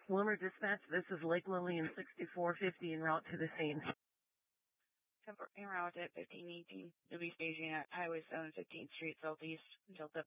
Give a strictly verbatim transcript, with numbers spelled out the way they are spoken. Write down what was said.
Wilmer Dispatch, this is Lake Lillian sixty-four fifty en route to the scene. En route at fifteen eighteen. You'll be staging at Highway seven, fifteenth Street Southeast until